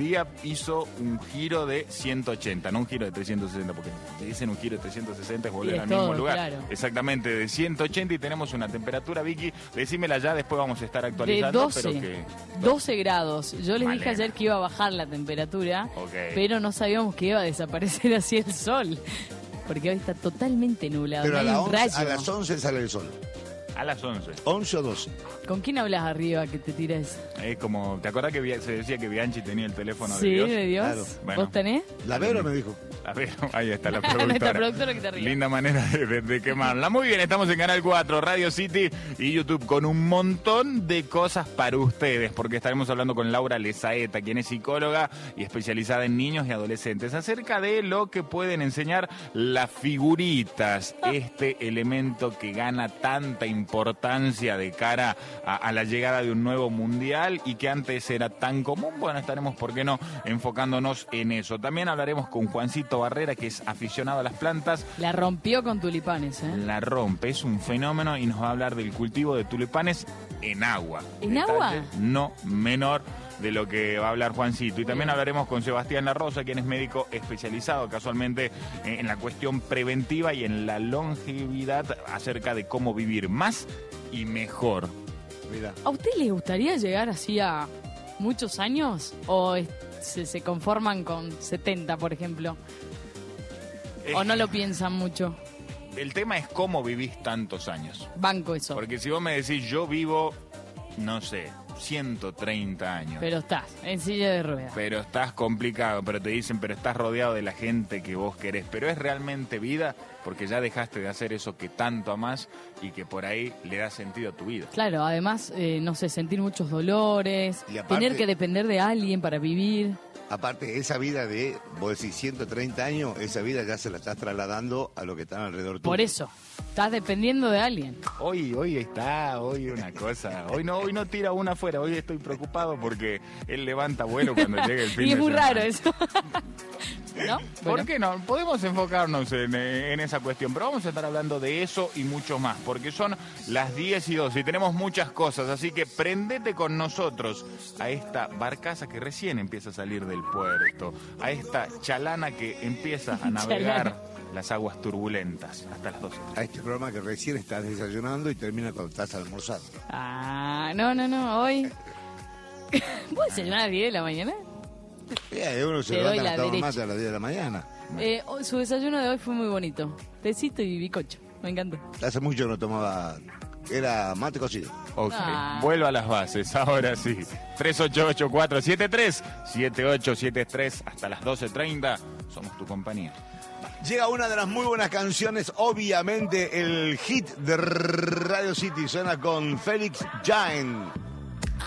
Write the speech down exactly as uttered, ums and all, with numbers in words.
día hizo un giro de ciento ochenta, no un giro de trescientos sesenta, porque si dicen un giro de trescientos sesenta es volver Y es al todo, mismo lugar. claro. Exactamente, de ciento ochenta y tenemos una temperatura, Vicky, decímela ya, después vamos a estar actualizando. De doce, pero que, doce grados. Yo les Vale. dije ayer que iba a bajar la temperatura, Ok. pero no sabíamos que iba a desaparecer así el sol. Porque hoy está totalmente nublado, Pero no a, hay la un once, rayo. a las once sale el sol. A las once. once o doce. ¿Con quién hablas arriba que te tires? Es como, ¿te acuerdas que Vi- se decía que Bianchi tenía el teléfono Sí, de Dios? de Dios. Claro. Bueno. ¿Vos tenés? La Vero me dijo. A ver, ahí está la Nuestra productora. productora que te ríe. Linda manera de, de- de quemarla. Muy bien, estamos en Canal cuatro, Radio City y YouTube con un montón de cosas para ustedes, porque estaremos hablando con Laura Lezaeta, quien es psicóloga y especializada en niños y adolescentes, acerca de lo que pueden enseñar las figuritas, este elemento que gana tanta importancia de cara a, a la llegada de un nuevo mundial y que antes era tan común. Bueno, estaremos, ¿por qué no?, enfocándonos en eso. También hablaremos con Juancito Barrera, que es aficionado a las plantas. La rompió con tulipanes, ¿eh? La rompe, es un fenómeno y nos va a hablar del cultivo de tulipanes en agua. ¿En Detalle agua? No menor de lo que va a hablar Juancito. Y también hablaremos con Sebastián La Rosa, quien es médico especializado casualmente en la cuestión preventiva y en la longevidad, acerca de cómo vivir más y mejor. Mira. ¿A usted le gustaría llegar así a muchos años? ¿O es- se, se conforman con setenta, por ejemplo? ¿O no lo piensan mucho? El tema es cómo vivís tantos años. Banco eso. Porque si vos me decís, yo vivo, no sé, ciento treinta años. Pero estás en silla de ruedas. Pero estás complicado, pero te dicen, pero estás rodeado de la gente que vos querés. Pero es realmente vida, porque ya dejaste de hacer eso que tanto amás y que por ahí le da sentido a tu vida. Claro, además, eh, no sé, sentir muchos dolores, Y aparte- tener que depender de alguien para vivir. Aparte, esa vida de, vos decís, ciento treinta años, esa vida ya se la estás trasladando a lo que están alrededor tuyo. Por eso, estás dependiendo de alguien. Hoy, hoy está, hoy una cosa. Hoy no, hoy no tira una afuera. Hoy estoy preocupado porque él levanta vuelo cuando llegue el fin Y de es muy semana. raro eso. ¿No? ¿Por Bueno. qué no? Podemos enfocarnos en, en esa cuestión, pero vamos a estar hablando de eso y mucho más, porque son las diez y dos y tenemos muchas cosas, así que prendete con nosotros a esta barcaza que recién empieza a salir del puerto, a esta chalana que empieza a navegar Chalana. las aguas turbulentas hasta las doce. A este programa que recién estás desayunando y termina cuando estás almorzando. Ah, no, no, no, hoy... ¿Vos desayunás a las diez de la mañana? Eh, uno se Te doy levanta la a tomar derecha. mate a las diez de la mañana. Eh, hoy- su desayuno de hoy fue muy bonito. Tecito y bicocho, me encantó. Hace mucho no tomaba, era mate cocido. Ok, Ah. vuelvo a las bases, ahora sí. tres ocho ocho cuatro siete tres siete ocho siete tres hasta las doce treinta, somos tu compañía. Llega una de las muy buenas canciones, obviamente el hit de Radio City, suena con Félix Jain.